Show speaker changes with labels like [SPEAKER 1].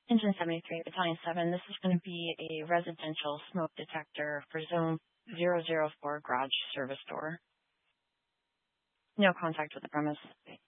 [SPEAKER 1] Engine 73, Battalion 7, this is going to be a residential smoke detector for Zone 004 garage service door. No contact with the premise.